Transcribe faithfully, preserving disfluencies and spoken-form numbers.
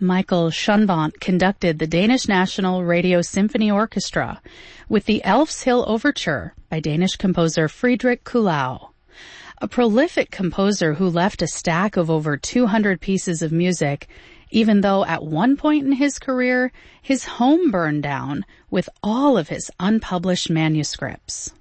Michael Schunvant conducted the Danish National Radio Symphony Orchestra with the Elf's Hill Overture by Danish composer Friedrich Kuhlau. A prolific composer who left a stack of over two hundred pieces of music, even though at one point in his career, his home burned down with all of his unpublished manuscripts.